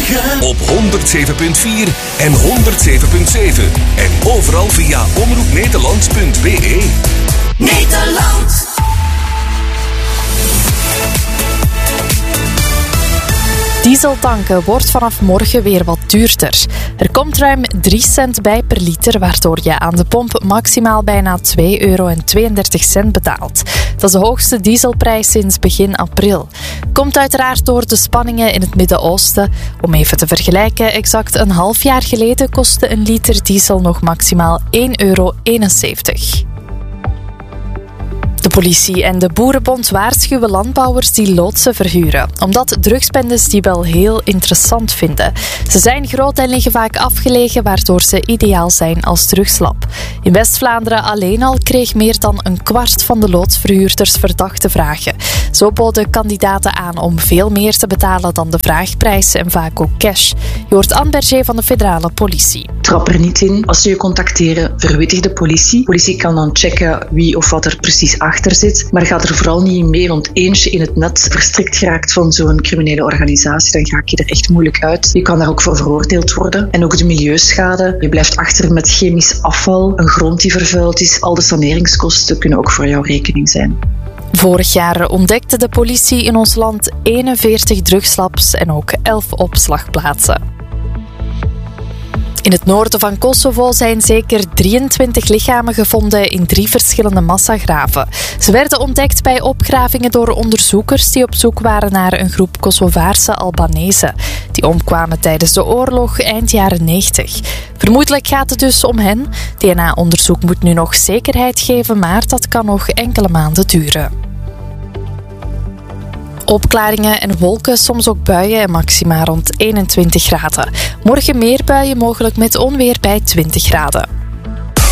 Morgen op 107.4 en 107.7. En overal via omroepnederland.be. Nederland. Diesel tanken wordt vanaf morgen weer wat duurder. Er komt ruim 3 cent bij per liter, waardoor je aan de pomp maximaal bijna €2,32 betaalt. Dat is de hoogste dieselprijs sinds begin april. Komt uiteraard door de spanningen in het Midden-Oosten. Om even te vergelijken, exact een half jaar geleden kostte een liter diesel nog maximaal €1,71. De politie en de Boerenbond waarschuwen landbouwers die loodsen verhuren, omdat drugsbendes die wel heel interessant vinden. Ze zijn groot en liggen vaak afgelegen, waardoor ze ideaal zijn als drugslab. In West-Vlaanderen alleen al kreeg meer dan een kwart van de loodsverhuurders verdachte vragen. Zo boden kandidaten aan om veel meer te betalen dan de vraagprijs en vaak ook cash. Je hoort Anne Berger van de federale politie. Trap er niet in. Als ze je contacteren, verwittig de politie. De politie kan dan checken wie of wat er precies achter zit. Maar ga er vooral niet in mee, want eens je in het net verstrikt geraakt van zo'n criminele organisatie, dan ga je er echt moeilijk uit. Je kan daar ook voor veroordeeld worden. En ook de milieuschade. Je blijft achter met chemisch afval, een grond die vervuild is. Al de saneringskosten kunnen ook voor jouw rekening zijn. Vorig jaar ontdekte de politie in ons land 41 drugslabs en ook 11 opslagplaatsen. In het noorden van Kosovo zijn zeker 23 lichamen gevonden in 3 verschillende massagraven. Ze werden ontdekt bij opgravingen door onderzoekers die op zoek waren naar een groep Kosovaarse Albanezen. Die omkwamen tijdens de oorlog eind jaren 90. Vermoedelijk gaat het dus om hen. DNA-onderzoek moet nu nog zekerheid geven, maar dat kan nog enkele maanden duren. Opklaringen en wolken, soms ook buien en maxima rond 21 graden. Morgen meer buien, mogelijk met onweer bij 20 graden.